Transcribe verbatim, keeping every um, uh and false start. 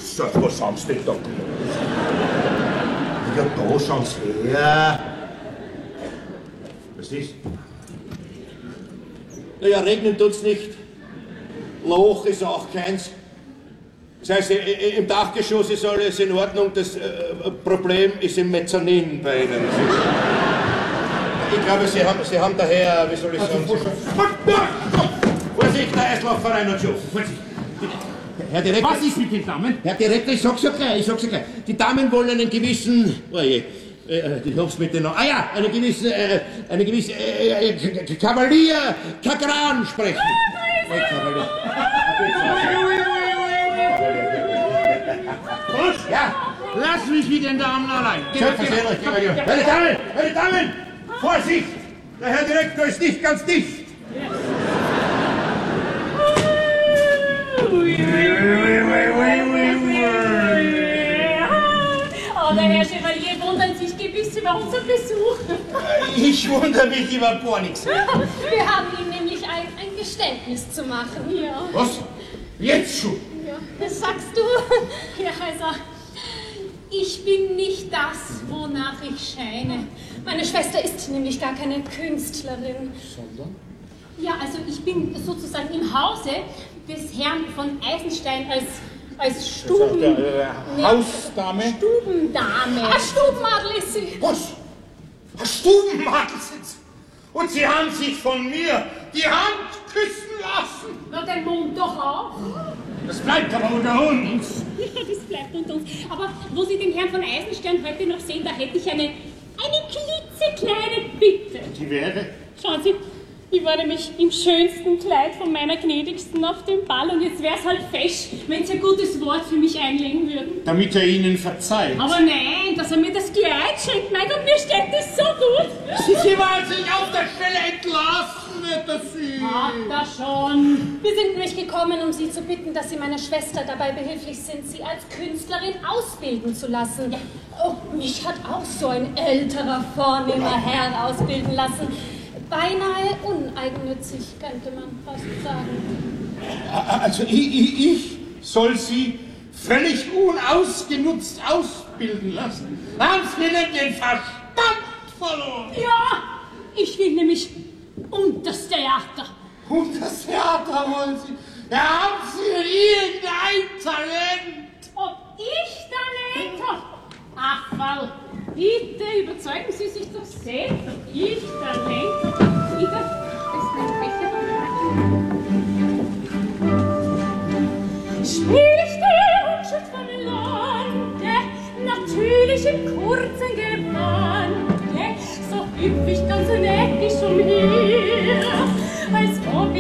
Sag, was haben Sie denn da gemacht? Ja, da schauen Sie her. Was ist? Naja, regnen tut's nicht. Loch ist auch keins. Das heißt, im Dachgeschoss ist alles in Ordnung. Das äh, Problem ist im Mezzanin bei Ihnen. Ich glaube, Sie haben, Sie haben daher, wie soll ich sagen... Vorsicht, der Eislaufverein hat schon. Vorsicht. Herr Direktor... Was ist mit den Damen? Herr Direktor, ich sag's ja gleich, ich sag's ja gleich. Die Damen wollen einen gewissen... Oh je, äh, ich hab's mit den Namen... Ah ja, einen gewissen... Äh, einen gewissen... Äh, äh, Kavalier Kagran sprechen. Hey, Kavalier. Was? Ja. Lass mich mit den Damen allein. Selbstverständlich, meine Damen, meine Damen! Vorsicht! Der Herr Direktor ist nicht ganz dicht. Oh, der Herr Chevalier wundert sich gewiss über unseren Besuch. Ich wundere mich über gar nichts. Wir haben ihm nämlich ein, ein Geständnis zu machen, ja. Was? Jetzt schon? Ja, was sagst du? Ja, also, ich bin nicht das, wonach ich scheine. Meine Schwester ist nämlich gar keine Künstlerin. Sondern? Ja, also ich bin sozusagen im Hause des Herrn von Eisenstein als, als Stuben... Der, äh, Hausdame? Stubendame. Ah, Stubenmadel ist sie. Was? Ein Stubenmadel sind Sie? Und Sie haben sich von mir die Hand küssen lassen? Na, den Mund doch auch. Das bleibt aber unter uns. Ja, das bleibt unter uns. Aber wo Sie den Herrn von Eisenstein heute noch sehen, da hätte ich eine, eine klitzekleine Bitte. Die wäre? Schauen Sie, ich war nämlich im schönsten Kleid von meiner Gnädigsten auf dem Ball und jetzt wäre es halt fesch, wenn Sie ein gutes Wort für mich einlegen würden. Damit er Ihnen verzeiht. Aber nein, dass er mir das Kleid schenkt, mein Gott, mir steht das so gut. Sie, Sie wollen sich auf der Stelle entlassen, wird das Sie. Ach, da schon. Wir sind nämlich gekommen, um Sie zu bitten, dass Sie meiner Schwester dabei behilflich sind, sie als Künstlerin ausbilden zu lassen. Ja. Oh, mich hat auch so ein älterer, vornehmer Herr ausbilden lassen. Beinahe uneigennützig, könnte man fast sagen. Also ich, ich, ich soll Sie völlig unausgenutzt ausbilden lassen. Haben Sie denn den Verstand verloren? Ja, ich will nämlich um das Theater. Um das Theater wollen Sie? Ja, haben Sie irgendein Talent? Ob ich Talent habe? Ach, Frau, bitte überzeugen Sie sich doch selbst, ob ich Talent habe. Bitte, das ist mein Becher. Spiel ich die Unschuld vom Lande, natürlich im Chor